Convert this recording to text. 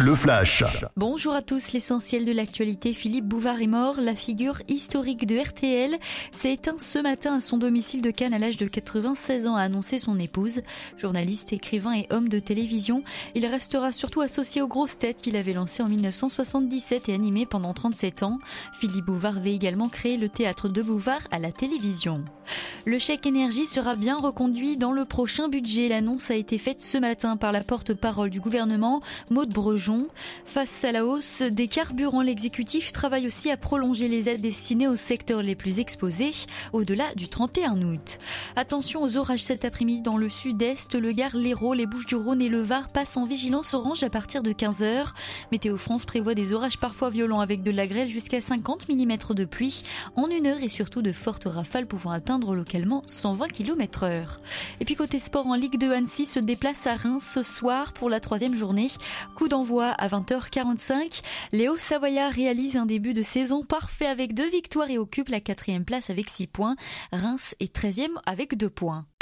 le flash. Bonjour à tous, l'essentiel de l'actualité. Philippe Bouvard est mort. La figure historique de RTL s'est éteinte ce matin à son domicile de Cannes à l'âge de 96 ans, a annoncé son épouse. Journaliste, écrivain et homme de télévision, il restera surtout associé aux grosses têtes qu'il avait lancées en 1977 et animé pendant 37 ans. Philippe Bouvard avait également créé le théâtre de Bouvard à la télévision. Le chèque énergie sera bien reconduit dans le prochain budget. L'annonce a été faite ce matin par la porte-parole du gouvernement, Maud Brejon. Face à la hausse des carburants, l'exécutif travaille aussi à prolonger les aides destinées aux secteurs les plus exposés au-delà du 31 août. Attention aux orages cet après-midi dans le sud-est, le Gard, l'Hérault, les Bouches-du-Rhône et le Var passent en vigilance orange à partir de 15h. Météo France prévoit des orages parfois violents avec de la grêle jusqu'à 50 mm de pluie en une heure et surtout de fortes rafales pouvant atteindre localement 120 km/h. Et puis côté sport, en Ligue 2, Annecy se déplace à Reims ce soir pour la 3e journée. Coup d'envoi à 20h45. Les Hauts-Savoyards réalisent un début de saison parfait avec 2 victoires et occupent la 4e place avec 6 points. Reims est 13e avec 2 points.